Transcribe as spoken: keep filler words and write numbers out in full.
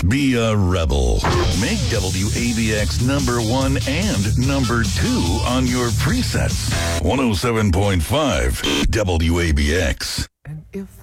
Be a rebel. Make W A B X number one and number two on your presets. one oh seven point five W A B X. And if